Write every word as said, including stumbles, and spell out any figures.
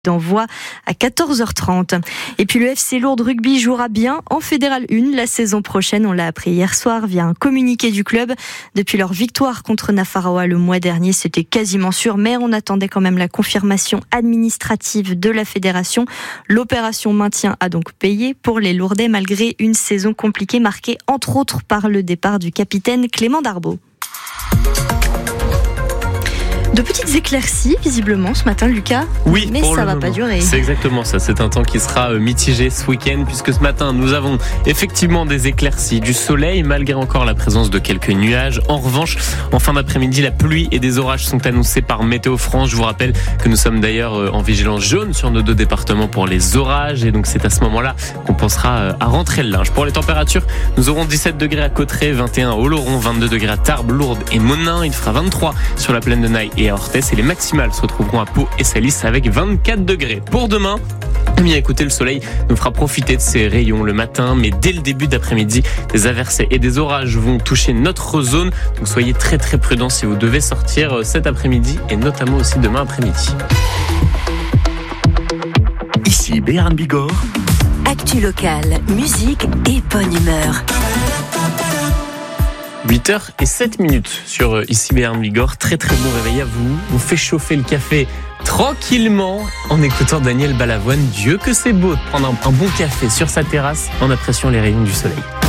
d'envoi à quatorze heures trente. Et puis le F C Lourdes Rugby jouera bien en Fédéral un la saison prochaine. On l'a appris hier soir via un communiqué du club. Depuis leur victoire contre Nafarroa le mois dernier, c'était quasiment sûr, mais on attendait quand même la confirmation administrative de la fédération. L'opération maintien a donc payé pour les Lourdais malgré une saison compliquée marquée entre autres par le départ du capitaine Clément Darboux. De petites éclaircies, visiblement, ce matin, Lucas. Oui, mais ça va pas durer. C'est exactement ça. C'est un temps qui sera mitigé ce week-end, puisque ce matin, nous avons effectivement des éclaircies, du soleil, malgré encore la présence de quelques nuages. En revanche, en fin d'après-midi, la pluie et des orages sont annoncés par Météo France. Je vous rappelle que nous sommes d'ailleurs en vigilance jaune sur nos deux départements pour les orages, et donc c'est à ce moment-là qu'on pensera à rentrer le linge. Pour les températures, nous aurons dix-sept degrés à Cauterets, vingt et un à Oloron, vingt-deux degrés à Tarbes, Lourdes et Monin. Il fera vingt-trois sur la plaine de Naï et à Orthès, et les maximales se retrouveront à Pau et Salis avec vingt-quatre degrés. Pour demain, eh bien écoutez, le soleil nous fera profiter de ses rayons le matin, mais dès le début d'après-midi, des averses et des orages vont toucher notre zone, donc soyez très très prudents si vous devez sortir cet après-midi et notamment aussi demain après-midi. Ici Béarn Bigorre. Actu locale, musique et bonne humeur. huit heures zéro sept minutes sur Ici Béarn Bigorre. Très très bon réveil à vous. On fait chauffer le café tranquillement en écoutant Daniel Balavoine. Dieu que c'est beau de prendre un, un bon café sur sa terrasse en appréciant les rayons du soleil.